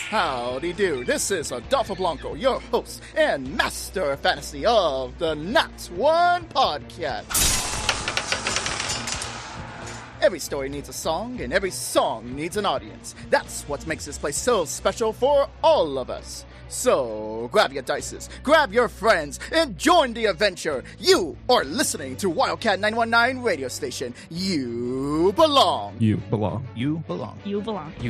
Howdy do, this is Adolfo Blanco, your host and master of fantasy of the Not One Podcast. Every story needs a song, and every song needs an audience. That's what makes this place so special for all of us. So, grab your dices, grab your friends, and join the adventure. You are listening to Wildcat 919 radio station. You belong. You belong. You belong. You belong.